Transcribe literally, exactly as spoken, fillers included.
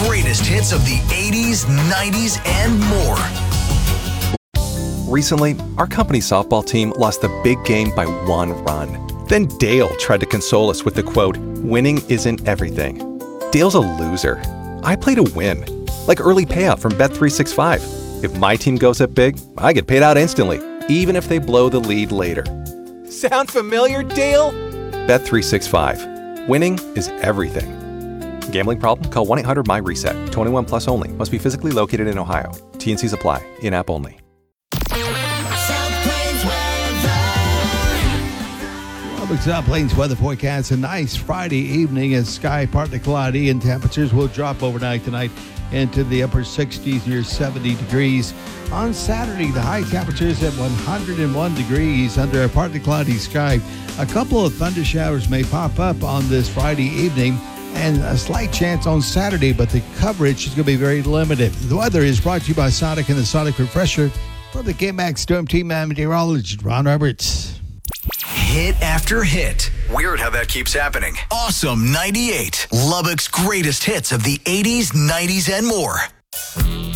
greatest hits of the eighties, nineties, and more. Recently, our company softball team lost the big game by one run. Then Dale tried to console us with the quote, "Winning isn't everything." Dale's a loser. I play to win. Like early payout from Bet three sixty-five. If my team goes up big, I get paid out instantly, even if they blow the lead later. Sound familiar, Dale? Bet three sixty-five. Winning is everything. Gambling problem? Call one eight hundred M Y reset. twenty-one plus only. Must be physically located in Ohio. T N Cs apply. In-app only. South Plains weather forecast. A nice Friday evening as sky partly cloudy and temperatures will drop overnight tonight into the upper sixties near seventy degrees. On Saturday, the high temperatures at one hundred one degrees under a partly cloudy sky. A couple of thunder showers may pop up on this Friday evening and a slight chance on Saturday, but the coverage is going to be very limited. The weather is brought to you by Sonic and the Sonic Refresher. For the K-Max Storm Team, I'm meteorologist Ron Roberts. Hit after hit. Weird how that keeps happening. Awesome ninety-eight. Lubbock's greatest hits of the eighties, nineties, and more.